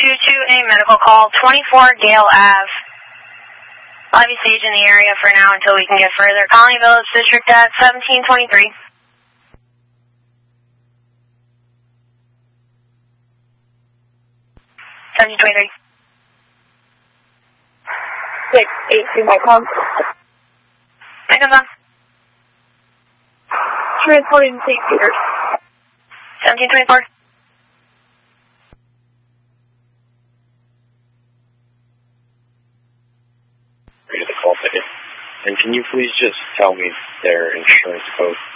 a medical call, 24 Gale Ave. I'll be staged in the area for now until we can get further. Colony Village District at 1723. 1723. 682 Micron. Micron's on. Transporting St. Peter's. 1724. The call ticket. And can you please just tell me their insurance code?